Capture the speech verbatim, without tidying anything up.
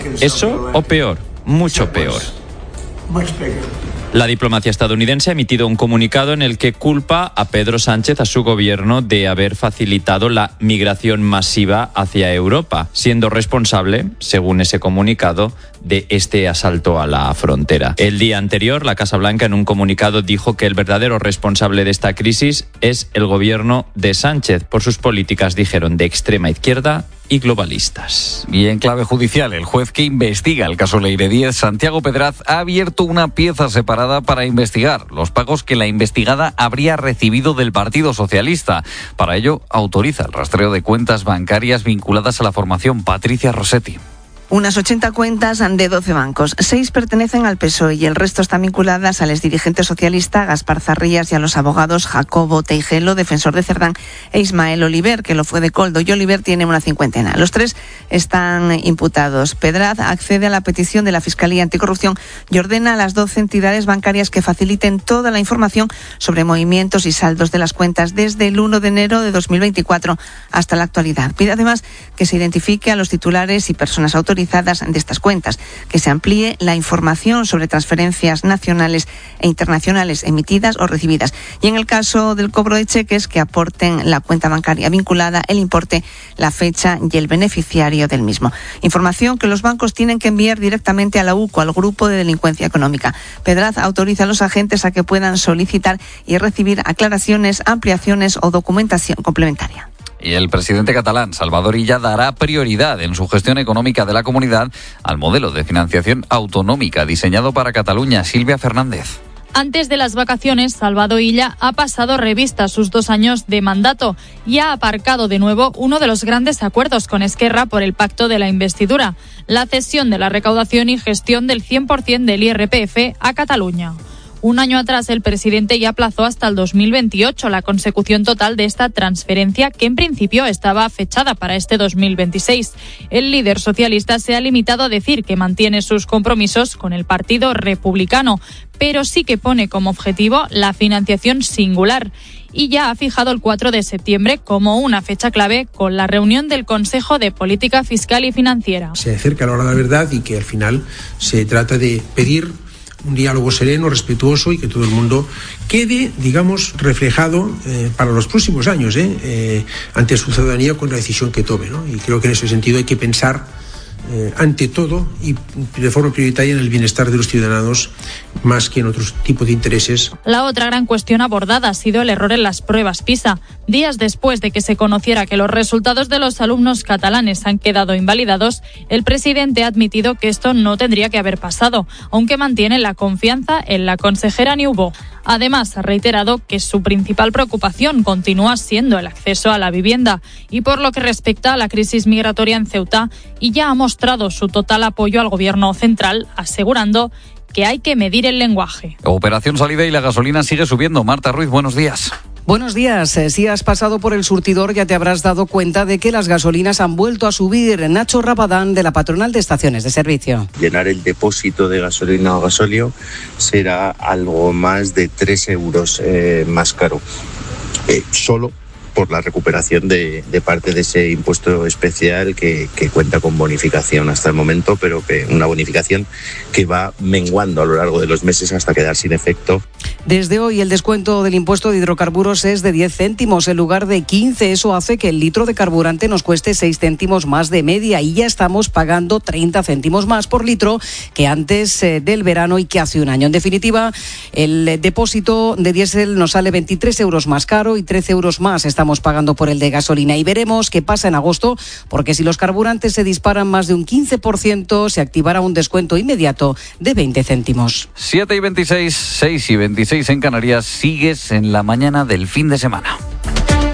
¿Eso o peor? Mucho peor. La diplomacia estadounidense ha emitido un comunicado en el que culpa a Pedro Sánchez, a su gobierno, de haber facilitado la migración masiva hacia Europa, siendo responsable, según ese comunicado, de este asalto a la frontera. El día anterior, la Casa Blanca, en un comunicado, dijo que el verdadero responsable de esta crisis es el gobierno de Sánchez, por sus políticas, dijeron, de extrema izquierda y globalistas. Y en clave judicial, el juez que investiga el caso Leire Díez, Santiago Pedraz, ha abierto una pieza separada para investigar los pagos que la investigada habría recibido del Partido Socialista. Para ello, autoriza el rastreo de cuentas bancarias vinculadas a la formación. Patricia Rossetti. Unas ochenta cuentas de doce bancos. Seis pertenecen al P S O E y el resto están vinculadas al exdirigente socialista Gaspar Zarrías y a los abogados Jacobo Teijelo, defensor de Cerdán, e Ismael Oliver, que lo fue de Coldo. Y Oliver tiene una cincuentena. Los tres están imputados. Pedraz accede a la petición de la Fiscalía Anticorrupción y ordena a las doce entidades bancarias que faciliten toda la información sobre movimientos y saldos de las cuentas desde el uno de enero de dos mil veinticuatro hasta la actualidad. Pide además que se identifique a los titulares y personas autorizadas de estas cuentas, que se amplíe la información sobre transferencias nacionales e internacionales emitidas o recibidas, y en el caso del cobro de cheques, que aporten la cuenta bancaria vinculada, el importe, la fecha y el beneficiario del mismo. Información que los bancos tienen que enviar directamente a la U C O, al Grupo de Delincuencia Económica. Pedraz autoriza a los agentes a que puedan solicitar y recibir aclaraciones, ampliaciones o documentación complementaria. Y el presidente catalán, Salvador Illa, dará prioridad en su gestión económica de la comunidad al modelo de financiación autonómica diseñado para Cataluña. Silvia Fernández. Antes de las vacaciones, Salvador Illa ha pasado revista a sus dos años de mandato y ha aparcado de nuevo uno de los grandes acuerdos con Esquerra por el pacto de la investidura, la cesión de la recaudación y gestión del cien por ciento del I R P F a Cataluña. Un año atrás, el presidente ya aplazó hasta el dos mil veintiocho la consecución total de esta transferencia, que en principio estaba fechada para este dos mil veintiséis. El líder socialista se ha limitado a decir que mantiene sus compromisos con el Partido Republicano, pero sí que pone como objetivo la financiación singular. Y ya ha fijado el cuatro de septiembre como una fecha clave con la reunión del Consejo de Política Fiscal y Financiera. Se acerca la hora de la verdad y que al final se trata de pedir un diálogo sereno, respetuoso y que todo el mundo quede, digamos, reflejado eh, para los próximos años eh, eh, ante su ciudadanía con la decisión que tome, ¿no? Y creo que en ese sentido hay que pensar eh, ante todo y de forma prioritaria en el bienestar de los ciudadanos más que en otros tipos de intereses. La otra gran cuestión abordada ha sido el error en las pruebas PISA. Días después de que se conociera que los resultados de los alumnos catalanes han quedado invalidados, el presidente ha admitido que esto no tendría que haber pasado, aunque mantiene la confianza en la consejera Niubó. Además, ha reiterado que su principal preocupación continúa siendo el acceso a la vivienda y por lo que respecta a la crisis migratoria en Ceuta, y ya ha mostrado su total apoyo al gobierno central, asegurando que hay que medir el lenguaje. Operación Salida y la gasolina sigue subiendo. Marta Ruiz, buenos días. Buenos días. Si has pasado por el surtidor ya te habrás dado cuenta de que las gasolinas han vuelto a subir. Nacho Rabadán, de la Patronal de Estaciones de Servicio. Llenar el depósito de gasolina o gasóleo será algo más de tres euros eh, más caro. Eh, solo por la recuperación de, de parte de ese impuesto especial que, que cuenta con bonificación hasta el momento, pero que una bonificación que va menguando a lo largo de los meses hasta quedar sin efecto. Desde hoy el descuento del impuesto de hidrocarburos es de diez céntimos en lugar de quince. Eso hace que el litro de carburante nos cueste seis céntimos más de media y ya estamos pagando treinta céntimos más por litro que antes eh, del verano y que hace un año. En definitiva, el depósito de diésel nos sale veintitrés euros más caro y trece euros más estamos pagando por el de gasolina. Y veremos qué pasa en agosto, porque si los carburantes se disparan más de un quince por ciento, se activará un descuento inmediato de veinte céntimos. siete y veintiséis, seis y veintiséis en Canarias. Sigues en la mañana del fin de semana.